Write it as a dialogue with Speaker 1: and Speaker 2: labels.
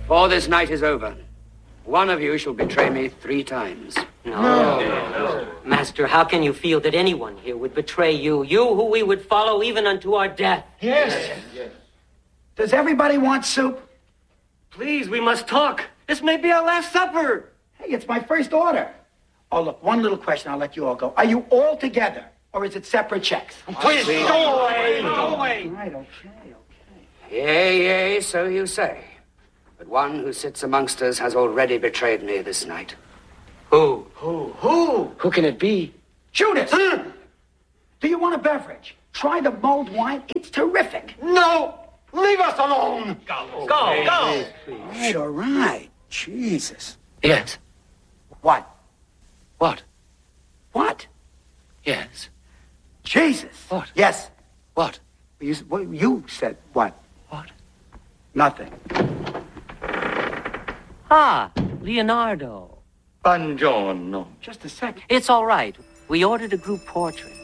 Speaker 1: Before this night is over, one of you shall betray me 3 times.
Speaker 2: No. Master, how can you feel that anyone here would betray you? You who we would follow even unto our death.
Speaker 3: Yes. Does everybody want soup?
Speaker 2: Please, we must talk. This may be our last supper.
Speaker 3: Hey, it's my first order. Oh, look, one little question, I'll let you all go. Are you all together, or is it separate checks?
Speaker 2: Please, go away. Go away.
Speaker 3: All right, okay.
Speaker 1: Yea, so you say. But one who sits amongst us has already betrayed me this night.
Speaker 2: Who?
Speaker 1: Who can it be?
Speaker 3: Judas! Do you want a beverage? Try the mulled wine. It's terrific.
Speaker 4: No! Leave us alone!
Speaker 2: Go.
Speaker 3: All right. Jesus.
Speaker 1: Yes.
Speaker 3: What?
Speaker 1: What?
Speaker 3: What?
Speaker 1: Yes.
Speaker 3: Jesus.
Speaker 1: What?
Speaker 3: Yes.
Speaker 1: What?
Speaker 3: You said what?
Speaker 1: What?
Speaker 3: Nothing.
Speaker 2: Ah, Leonardo.
Speaker 4: Buongiorno.
Speaker 3: Just a second.
Speaker 2: It's all right. We ordered a group portrait.